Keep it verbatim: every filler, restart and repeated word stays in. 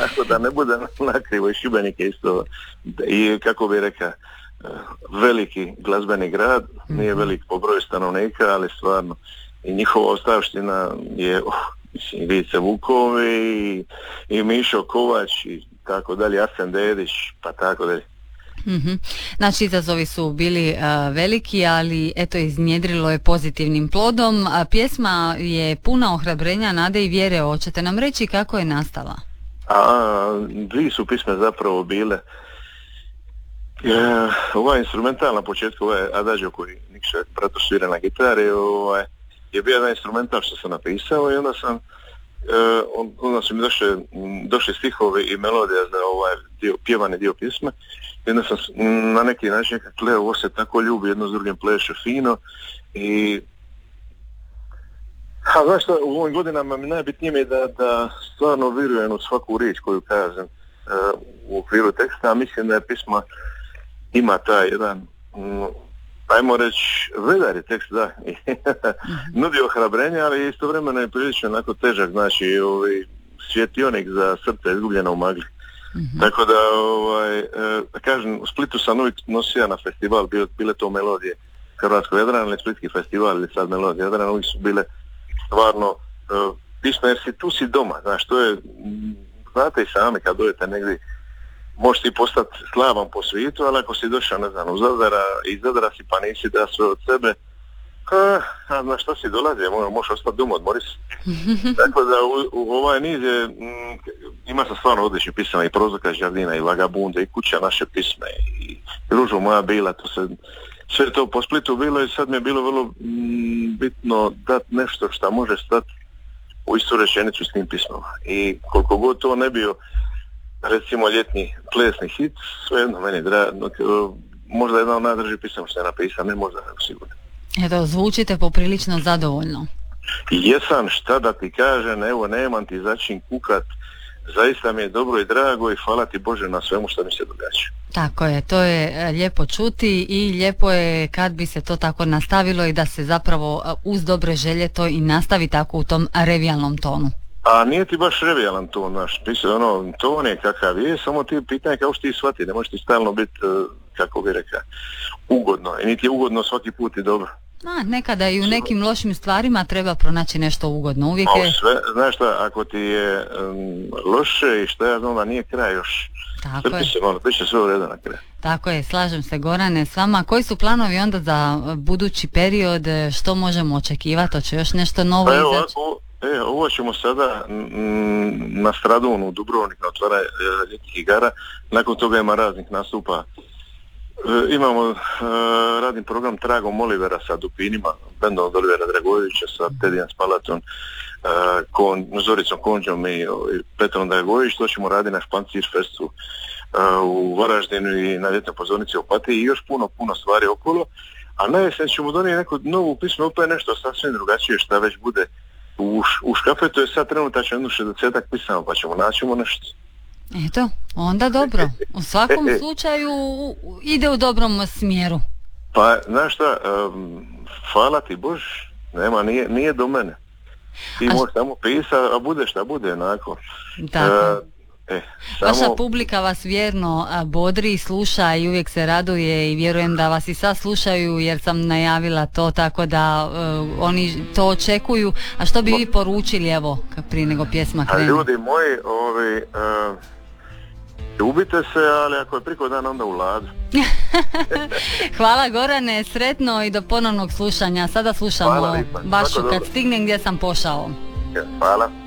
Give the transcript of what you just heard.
Tako da ne bude nakrivo i Šibenik je isto, i kako bi rekao, veliki glazbeni grad, nije velik po broju stanovnika, ali stvarno i njihova ostavština je, oh, mislim, Ivica Vukovi i, i Mišo Kovač i tako dalje, Arsen Dedić, pa tako dalje. Mm-hmm. Znači izazovi su bili uh, veliki, ali eto iznjedrilo je pozitivnim plodom. A pjesma je puna ohrabrenja, nade i vjere. Hoćete nam reći kako je nastala? A, dvije su pisme zapravo bile. E, ovaj instrumental na početku, ovaj Adagio koji Nikša Prato svira na gitari, ovaj, je bio jedan instrumental što sam napisao i onda sam Uh, onda su mi došli, došli stihovi i melodija za ovaj dio, pjevani dio pjesme i onda sam na neki način kako ovo se tako ljubi, jedno s drugim pleše fino i a znaš što, u ovim godinama mi najbitnije mi je da, da stvarno vjerujem u svaku riječ koju kažem uh, u okviru teksta, a mislim da je pisma ima taj jedan um, ajmo reći, vedar je tekst, da, mm-hmm. nudi ohrabrenje, ali istovremeno je prilično onako težak, znači ovaj, svjetionik za srce izgubljeno u magli. Mm-hmm. Tako da, ovaj, da kažem, u Splitu sam uvijek nosio na festival, bile, bile to melodije Hrvatskog Jadrana ili Splitski festival ili sad melodije Jadrana, uvijek su bile stvarno uh, pismo, jer si tu si doma, znaš, to je, znate i sami kad dojete negdje, možeš ti postati slavan po svijetu, ali ako si došao, ne znam, u Zadara, iz Zadara si pa nisi da sve od sebe, a, a na što si dolazi, možeš ostati doma, odmori se. Tako da u, u ovaj niz je, m, ima sam stvarno odličnih pisama i Prozoka Žardina i Vagabunde i Kuća naše pisme i Ružo moja bila, to se, sve to po Splitu bilo i sad mi je bilo vrlo m, bitno dati nešto što može stati u istu rečenicu s tim pismama. I koliko god to ne bio recimo ljetni plesni hit, svejedno meni drago, možda jedna od najdražih pisama što je napisao, ne možda, nego sigurno. Eto, zvučite poprilično zadovoljno. Jesam, šta da ti kažem, evo nemam ti začin kukat, zaista mi je dobro i drago i hvala ti Bože na svemu što mi se događa. Tako je, to je lijepo čuti i lijepo je kad bi se to tako nastavilo i da se zapravo uz dobre želje to i nastavi tako u tom revijalnom tonu. A nije ti baš revijalan ton, naš, ono, ton je kakav je, samo ti pitanje kako što ti shvati, ne možeš ti stalno biti, kako bi rekao, ugodno, i niti je ugodno svaki put i dobro. A, nekada i u nekim lošim stvarima treba pronaći nešto ugodno, uvijek je... Sve, znaš šta, ako ti je um, loše i šta ja znam da nije kraj još, tako je. Se malo, bit će sve u redu na kraju. Tako je, slažem se Gorane s vama. Koji su planovi onda za budući period, što možemo očekivati, hoće još nešto novo pa evo, izaći? Ovo, e, ovo ćemo sada m, na Stradunu u Dubrovnik na otvara e, ljetnih igara, nakon toga ima raznih nastupa. E, imamo e, radni program Tragom Olivera sa Dupinima, bendom od Olivera Dragojevića sa Tedijan Spalatom, e, kon, Zoricom Konđom i, i Petrom Dragojević. To ćemo raditi na Špancir Festu e, u Varaždinu i na ljetnoj pozornici u Opatiji i još puno, puno stvari okolo. A na jesen ćemo donijeti neku novu pismu, opet nešto sasvim drugačije šta već bude u, u škafetu je sad trenutačno jedno šezdesetak pisama, pa ćemo naćemo nešto. Eto, onda dobro. U svakom slučaju ide u dobrom smjeru. Pa, znaš šta, um, hvala ti Bož, nema, nije, nije do mene. Ti a možeš samo pisati, a bude šta bude, onako. Tako. Uh, E, samo... Vaša publika vas vjerno bodri, sluša i uvijek se raduje i vjerujem da vas i sad slušaju jer sam najavila to, tako da uh, oni to očekuju. A što bi vi poručili, evo, prije nego pjesma krene? A ljudi moji, ovi, uh, ljubite se, ali ako je priko dan, onda u ladu. Hvala Gorane, sretno i do ponovnog slušanja. Sada slušamo baš kad stignem gdje sam pošao. Hvala.